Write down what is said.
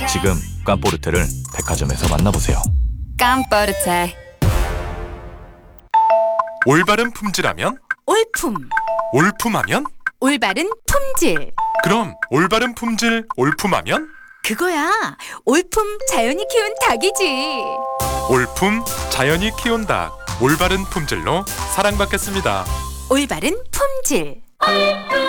지금 깜포르테를 백화점에서 만나보세요. 깜빠르테 올바른 품질하면? 올품 올품하면? 올바른 품질 그럼 올바른 품질 올품하면? 그거야 올품 자연이 키운 닭이지. 올품 자연이 키운 닭 올바른 품질로 사랑받겠습니다. 올바른 품질